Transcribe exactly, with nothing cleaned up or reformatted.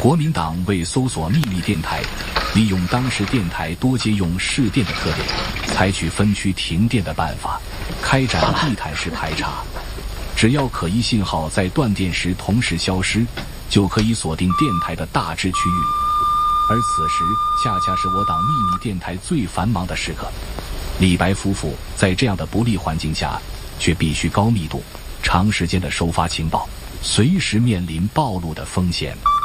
国民党为搜索秘密电台，利用当时电台多接用市电的特点，采取分区停电的办法，开展地毯式排查。只要可疑信号在断电时同时消失，就可以锁定电台的大致区域。而此时恰恰是我党秘密电台最繁忙的时刻。李白夫妇在这样的不利环境下，却必须高密度、长时间的收发情报，随时面临暴露的风险。